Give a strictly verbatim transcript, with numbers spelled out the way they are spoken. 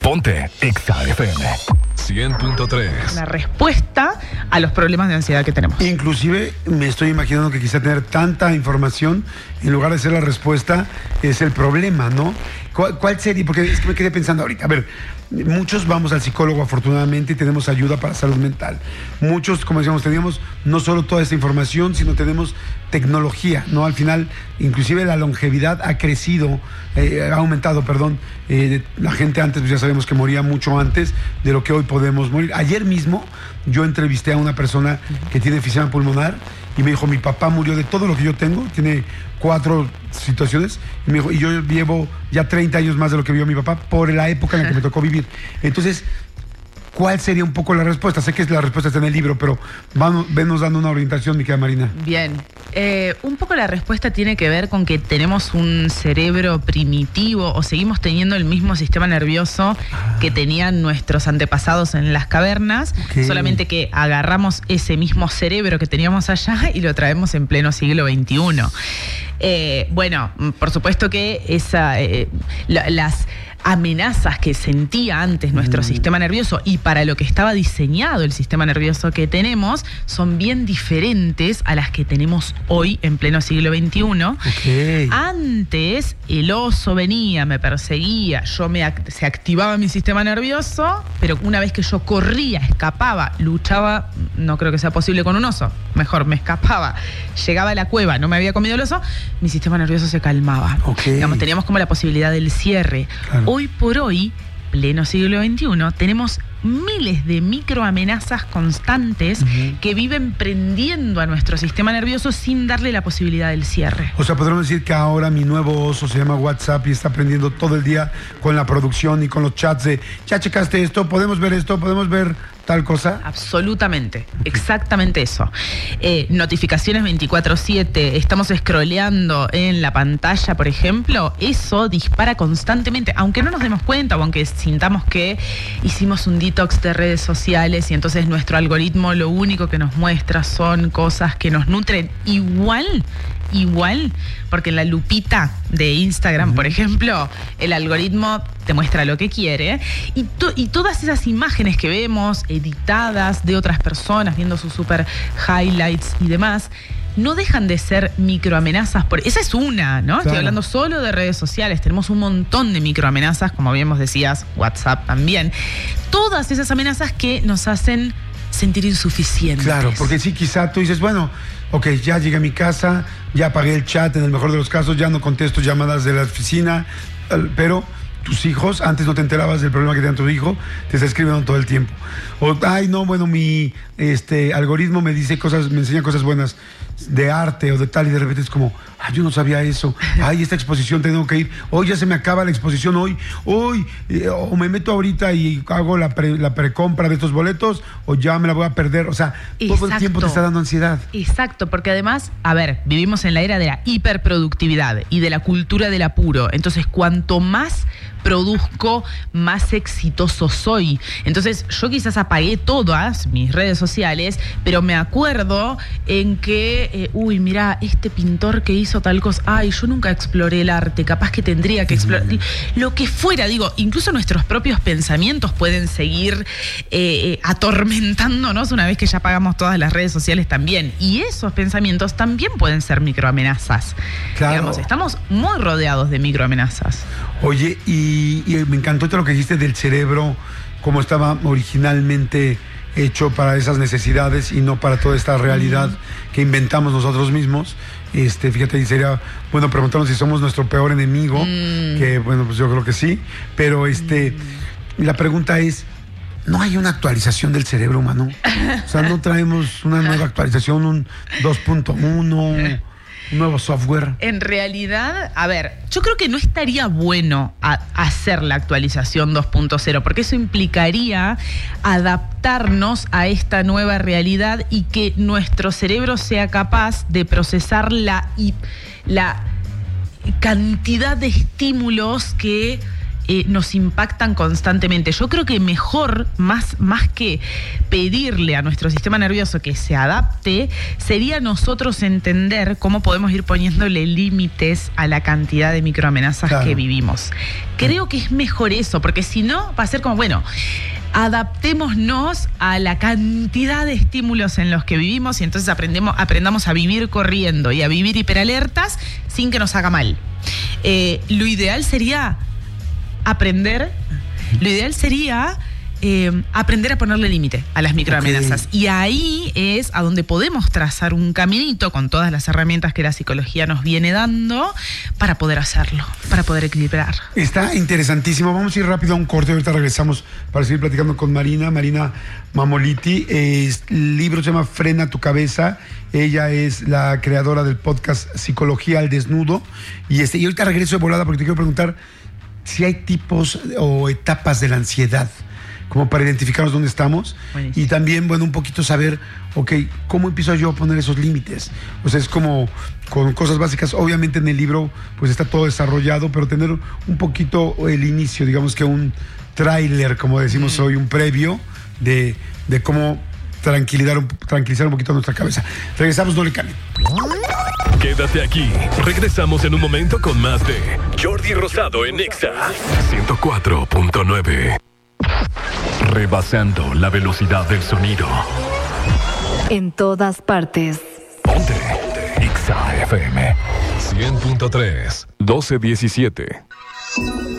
Ponte Exa F M cien punto tres. La respuesta a los problemas de ansiedad que tenemos. Inclusive me estoy imaginando que quizá tener tanta información en lugar de ser la respuesta es el problema, ¿no? ¿Cuál, cuál sería? Porque es que me quedé pensando ahorita. A ver, muchos vamos al psicólogo afortunadamente y tenemos ayuda para salud mental. Muchos, como decíamos, teníamos no solo toda esta información, sino tenemos tecnología, ¿no? Al final, inclusive la longevidad ha crecido, eh, ha aumentado, perdón. Eh, la gente antes, pues ya sabemos que moría mucho antes de lo que hoy podemos morir. Ayer mismo yo entrevisté a una persona que tiene enfisema pulmonar y me dijo, mi papá murió de todo lo que yo tengo, tiene cuatro situaciones, y me dijo, y yo llevo ya treinta años más de lo que vio mi papá por la época en la que me tocó vivir. Entonces, ¿cuál sería un poco la respuesta? Sé que la respuesta está en el libro, pero vamos, venos dando una orientación, mi querida Marina. Bien, eh, un poco la respuesta tiene que ver con que tenemos un cerebro primitivo o seguimos teniendo el mismo sistema nervioso ah. que tenían nuestros antepasados en las cavernas, okay. solamente que agarramos ese mismo cerebro que teníamos allá y lo traemos en pleno siglo veintiuno. Eh, bueno, por supuesto que esa, eh, la, las amenazas que sentía antes nuestro mm. sistema nervioso y para lo que estaba diseñado el sistema nervioso que tenemos son bien diferentes a las que tenemos hoy en pleno siglo veintiuno. Okay. Antes el oso venía, me perseguía, yo me act- se activaba mi sistema nervioso, pero una vez que yo corría, escapaba, luchaba, no creo que sea posible con un oso, mejor me escapaba, llegaba a la cueva, no me había comido el oso, mi sistema nervioso se calmaba. Okay. Digamos, teníamos como la posibilidad del cierre. Claro. Hoy por hoy, pleno siglo veintiuno, tenemos miles de microamenazas constantes uh-huh. que viven prendiendo a nuestro sistema nervioso sin darle la posibilidad del cierre. O sea, podríamos decir que ahora mi nuevo oso se llama WhatsApp y está aprendiendo todo el día con la producción y con los chats de, ya checaste esto, podemos ver esto, podemos ver tal cosa. Absolutamente, exactamente eso. Eh, notificaciones veinticuatro siete, estamos scrolleando en la pantalla, por ejemplo, eso dispara constantemente, aunque no nos demos cuenta o aunque sintamos que hicimos un detox de redes sociales y entonces nuestro algoritmo lo único que nos muestra son cosas que nos nutren igual. Igual, porque en la lupita de Instagram, uh-huh. por ejemplo, el algoritmo te muestra lo que quiere y, to- y todas esas imágenes que vemos editadas de otras personas viendo sus super highlights y demás no dejan de ser microamenazas. Por... Esa es una, ¿no? Claro. Estoy hablando solo de redes sociales. Tenemos un montón de microamenazas, como bien vos decías, WhatsApp también. Todas esas amenazas que nos hacen sentir insuficientes. Claro, porque sí, quizá tú dices, bueno, ok, ya llegué a mi casa, ya apagué el chat en el mejor de los casos, ya no contesto llamadas de la oficina, pero tus hijos, antes no te enterabas del problema que tenía tu hijo, te está escribiendo todo el tiempo. O, ay, no, bueno, mi este algoritmo me dice cosas, me enseña cosas buenas de arte o de tal, y de repente es como, ay, yo no sabía eso, ay, esta exposición tengo que ir, hoy ya se me acaba la exposición, hoy, hoy, eh, o me meto ahorita y hago la, pre, la precompra de estos boletos, o ya me la voy a perder, o sea, Exacto. todo el tiempo te está dando ansiedad. Exacto, porque además, a ver, vivimos en la era de la hiperproductividad y de la cultura del apuro, entonces cuanto más produzco, más exitoso soy. Entonces yo quizás apagué todas mis redes sociales, pero me acuerdo en que, eh, uy, mirá, este pintor que hizo tal cosa, ay, yo nunca exploré el arte, capaz que tendría que explorar, mm. lo que fuera, digo, incluso nuestros propios pensamientos pueden seguir eh, atormentándonos una vez que ya apagamos todas las redes sociales también, y esos pensamientos también pueden ser microamenazas. Claro. Digamos, estamos muy rodeados de microamenazas. Oye, y, y me encantó todo lo que dijiste del cerebro, cómo estaba originalmente hecho para esas necesidades y no para toda esta realidad mm. que inventamos nosotros mismos. Este, fíjate, y sería bueno preguntarnos si somos nuestro peor enemigo, mm. que bueno, pues yo creo que sí, pero este, mm. la pregunta es, ¿no hay una actualización del cerebro humano? O sea, ¿no traemos una nueva actualización, un dos punto uno? Un nuevo software. En realidad, a ver, yo creo que no estaría bueno a, hacer la actualización dos punto cero, porque eso implicaría adaptarnos a esta nueva realidad y que nuestro cerebro sea capaz de procesar la, la cantidad de estímulos que eh, nos impactan constantemente. Yo creo que mejor, más, más que pedirle a nuestro sistema nervioso que se adapte, sería nosotros entender cómo podemos ir poniéndole límites a la cantidad de microamenazas claro. que vivimos. Creo que es mejor eso, porque si no, va a ser como, bueno, adaptémonos a la cantidad de estímulos en los que vivimos y entonces aprendemos, aprendamos a vivir corriendo y a vivir hiperalertas sin que nos haga mal. Eh, lo ideal sería aprender, lo ideal sería eh, aprender a ponerle límite a las microamenazas. Okay. Y ahí es a donde podemos trazar un caminito con todas las herramientas que la psicología nos viene dando para poder hacerlo, para poder equilibrar. Está interesantísimo. Vamos a ir rápido a un corte. Ahorita regresamos para seguir platicando con Marina, Marina Mamoliti. Eh, el libro se llama Frena tu cabeza. Ella es la creadora del podcast Psicología al Desnudo. Y, este, y ahorita regreso de volada porque te quiero preguntar si hay tipos o etapas de la ansiedad, como para identificarnos dónde estamos. Buenísimo. Y también, bueno, un poquito saber, ok, ¿cómo empiezo yo a poner esos límites? O sea, es como con cosas básicas. Obviamente en el libro pues está todo desarrollado, pero tener un poquito el inicio, digamos que un tráiler, como decimos mm. hoy, un previo de, de cómo tranquilizar, tranquilizar un poquito nuestra cabeza. Regresamos, no le cambien. Quédate aquí. Regresamos en un momento con más de Jordi Rosado en Exa ciento cuatro punto nueve. Rebasando la velocidad del sonido. En todas partes. Ponte. Exa F M cien punto tres. doce diecisiete.